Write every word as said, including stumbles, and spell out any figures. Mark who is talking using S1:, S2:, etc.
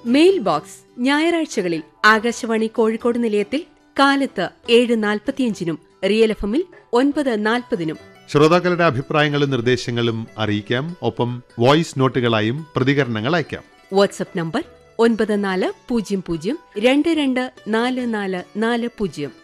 S1: Mail box ഞായറാഴ്ചകളിൽ ആകാശവാണി കോഴിക്കോട് നിലയത്തിൽ കാലത്ത് ഏഴ് നാൽപ്പത്തിയഞ്ചിനും റിയൽ എഫ് എമ്മിൽ ഒൻപത് നാൽപ്പതിനും.
S2: ശ്രോതാക്കളുടെ അഭിപ്രായങ്ങളും നിർദ്ദേശങ്ങളും അറിയിക്കാം. ഒപ്പം വോയിസ് നോട്ടുകളായും പ്രതികരണങ്ങൾ അയക്കാം.
S1: വാട്സ്ആപ്പ് നമ്പർ ഒൻപത് നാല് പൂജ്യം പൂജ്യം രണ്ട് രണ്ട് നാല് നാല് നാല് പൂജ്യം.